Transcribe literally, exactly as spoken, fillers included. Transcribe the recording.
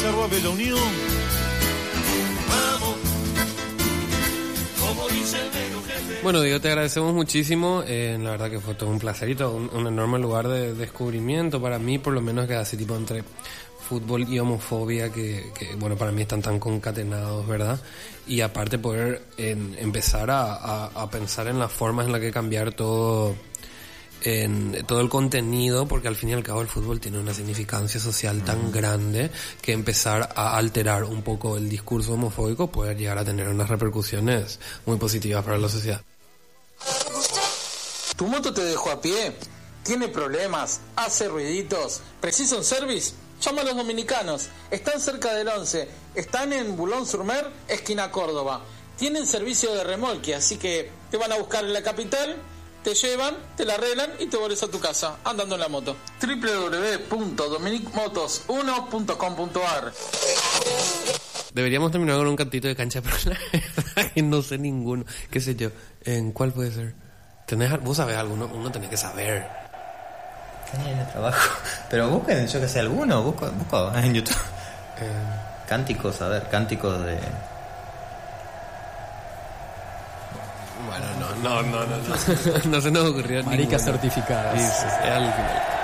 Cerro a Bella Unión. Vamos, como dice el negro jefe. Bueno, Diego, te agradecemos muchísimo. Eh, la verdad que fue todo un placer y todo un, un enorme lugar de descubrimiento para mí, por lo menos, que así tipo entre fútbol y homofobia que, que bueno, para mí están tan concatenados, ¿verdad? Y aparte poder en, empezar a, a, a pensar en las formas en las que cambiar todo, en todo el contenido, porque al fin y al cabo el fútbol tiene una significancia social tan grande que empezar a alterar un poco el discurso homofóbico puede llegar a tener unas repercusiones muy positivas para la sociedad. ¿Tu moto te dejó a pie? ¿Tiene problemas? ¿Hace ruiditos? ¿Precisa un service? Llama a los dominicanos. Están cerca del once. Están en Boulogne-sur-Mer, esquina Córdoba. Tienen servicio de remolque, así que te van a buscar en la capital, te llevan, te la arreglan y te vuelves a tu casa andando en la moto. doble u doble u doble u punto dominic motos uno punto com punto a r. Deberíamos terminar con un cantito de cancha, pero la verdad que no sé ninguno. ¿Qué sé yo? ¿En cuál puede ser? ¿Tenés, vos sabés alguno? Uno tenés que saber. En el trabajo. Pero busquen, yo que sé, alguno. Busco, busco en YouTube. Eh, Cánticos, a ver, cánticos de... bueno, no, no, no, no. No, no se nos ocurrió Maricas ninguno. certificadas. Sí, sí, sí, al final.